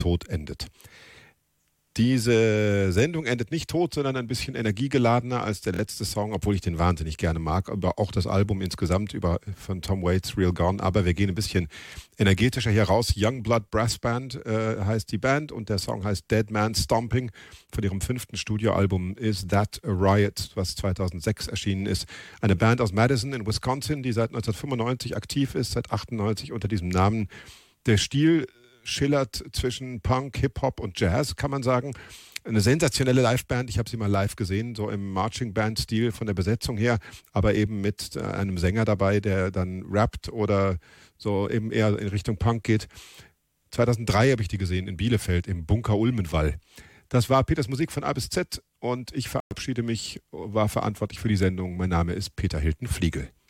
tot endet. Diese Sendung endet nicht tot, sondern ein bisschen energiegeladener als der letzte Song, obwohl ich den wahnsinnig gerne mag, aber auch das Album insgesamt von Tom Waits, Real Gone. Aber wir gehen ein bisschen energetischer hier raus. Youngblood Brass Band heißt die Band und der Song heißt Dead Man Stomping. Von ihrem 5. Studioalbum Is That a Riot, was 2006 erschienen ist. Eine Band aus Madison in Wisconsin, die seit 1995 aktiv ist, seit 1998 unter diesem Namen. Der Stil schillert zwischen Punk, Hip-Hop und Jazz, kann man sagen. Eine sensationelle Liveband. Ich habe sie mal live gesehen, so im Marching-Band-Stil von der Besetzung her, aber eben mit einem Sänger dabei, der dann rappt oder so eben eher in Richtung Punk geht. 2003 habe ich die gesehen in Bielefeld im Bunker Ulmenwall. Das war Peters Musik von A bis Z und ich verabschiede mich, war verantwortlich für die Sendung. Mein Name ist Peter Hilton-Fliegel.